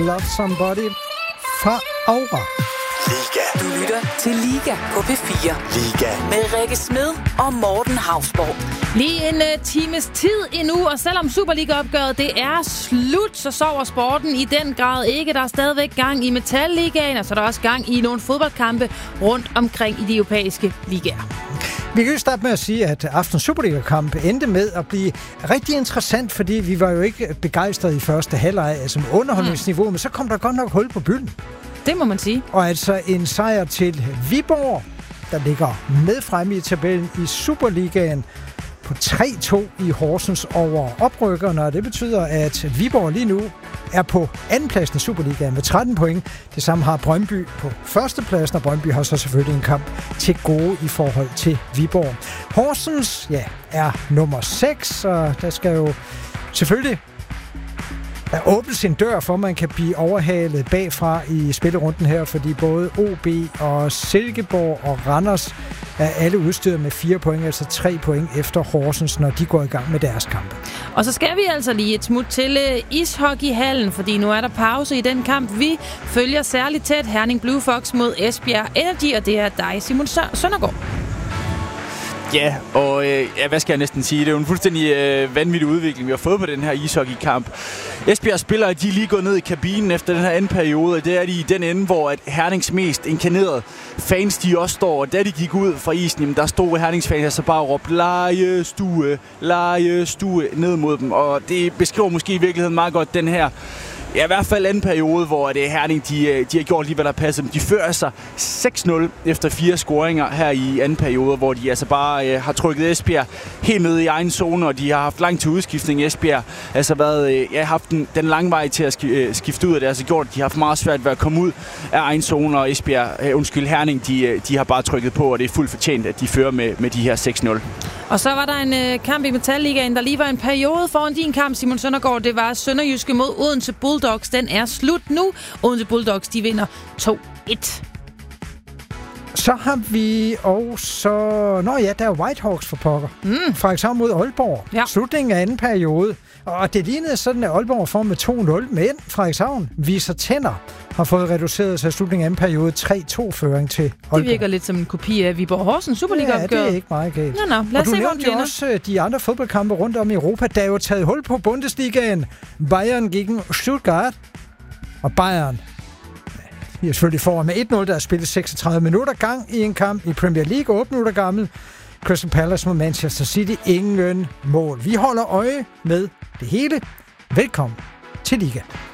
Love Somebody fra Aura. Liga. Du lytter til Liga på P4. Liga. Med Rikke Smed og Morten Hausborg. Lige en times tid endnu, og selvom Superliga-opgøret det er slut, så sover sporten i den grad ikke. Der er stadigvæk gang i Metalligaen, og så er der også gang i nogle fodboldkampe rundt omkring i de europæiske ligaer. Vi kan jo starte med at sige, at aftens Superliga-kamp endte med at blive rigtig interessant, fordi vi var jo ikke begejstrede i første halvleg, altså underholdningsniveau, men så kom der godt nok hul på bylden. Det må man sige. Og altså en sejr til Viborg, der ligger med fremme i tabellen i Superligaen på 3-2 i Horsens over oprykkerne, og det betyder, at Viborg lige nu er på andenpladsen i Superligaen med 13 point. Det samme har Brøndby på førstepladsen, og Brøndby har så selvfølgelig en kamp til gode i forhold til Viborg. Horsens, ja, er nummer 6, og der skal jo selvfølgelig åbne sin dør for, at man kan blive overhalet bagfra i spillerunden her, fordi både OB og Silkeborg og Randers er alle udstyret med 4 point, altså 3 point efter Horsens, når de går i gang med deres kampe. Og så skal vi altså lige et smut til ishockeyhallen, fordi nu er der pause i den kamp. Vi følger særligt tæt Herning Blue Fox mod Esbjerg Energy, og det er dig, Simon Søndergaard. Ja, og hvad skal jeg næsten sige? Det er jo en fuldstændig vanvittig udvikling, vi har fået på den her ishockeykamp. Esbjerg spillere, de er lige gået ned i kabinen efter den her anden periode, og det er de i den ende, hvor at Hernings mest inkarnerede fans, de også står. Og da de gik ud fra isen, jamen, der stod Hernings fans altså bare og råbte lejestue ned mod dem. Og det beskriver måske i virkeligheden meget godt den her, ja, i hvert fald anden periode, hvor det Herning, de har gjort lige, hvad der passer dem. De fører sig 6-0 efter 4 scoringer her i anden periode, hvor de altså bare har trykket Esbjerg helt ned i egen zone, og de har haft lang til udskiftning. Esbjerg altså haft den lange vej til at skifte ud, og det har altså gjort, at de har haft meget svært ved at komme ud af egen zone, og Herning, de har bare trykket på, og det er fuldt fortjent, at de fører med de her 6-0. Og så var der en kamp i Metalligaen, der lige var en periode foran din kamp, Simon Søndergaard. Det var Sønderjyske mod Odense Bulldogs. Den er slut nu. Odense Bulldogs, de vinder 2-1. Så har vi også... der er Whitehawks for pokker. Frederikshavn mod Aalborg. Ja. Slutningen af anden periode. Og det lignede sådan, at Aalborg får med 2-0. Men Frederikshavn viser tænder. Har fået reduceret sig slutningen af anden periode 3-2-føring til Aalborg. Det virker lidt som en kopi af Viborg Horsens Superliga-opgør. Ja, det er ikke meget galt. Nå. Lad os se, hvor den jo også de andre fodboldkampe rundt om i Europa, der er jo taget hul på Bundesligaen. Bayern gegen Stuttgart. Og Bayern, vi er selvfølgelig foran med 1-0, der er spillet 36 minutter gang i en kamp i Premier League, 8 minutter gammel. Crystal Palace mod Manchester City, ingen mål. Vi holder øje med det hele. Velkommen til Liga.